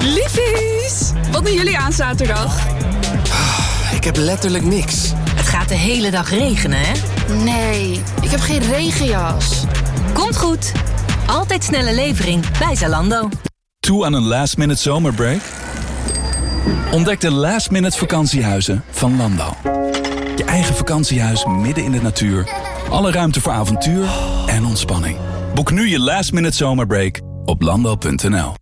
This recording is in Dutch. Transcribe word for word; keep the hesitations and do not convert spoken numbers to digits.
Liefies, wat doen jullie aan zaterdag? Ik heb letterlijk niks. Het gaat de hele dag regenen, hè? Nee, ik heb geen regenjas. Komt goed. Altijd snelle levering bij Zalando. Toe aan een last-minute zomerbreak? Ontdek de last-minute vakantiehuizen van Landal. Je eigen vakantiehuis midden in de natuur. Alle ruimte voor avontuur en ontspanning. Boek nu je last-minute zomerbreak op landal punt n l.